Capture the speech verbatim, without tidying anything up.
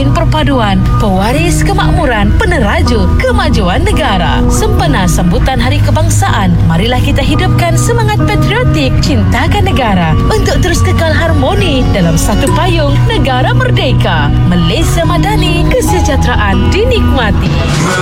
Stesen Perpaduan, pewaris kemakmuran, peneraju kemajuan negara. Sempena sambutan Hari Kebangsaan, marilah kita hidupkan semangat patriotik, cintakan negara untuk terus kekal harmoni dalam satu payung negara merdeka. Malaysia Madani, kesejahteraan dinikmati.